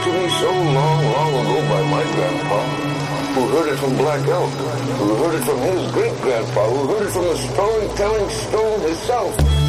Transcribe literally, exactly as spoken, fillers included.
to me so long, long ago by my grandpa, who heard it from Black Elk, who heard it from his great-grandpa, who heard it from the storytelling stone himself.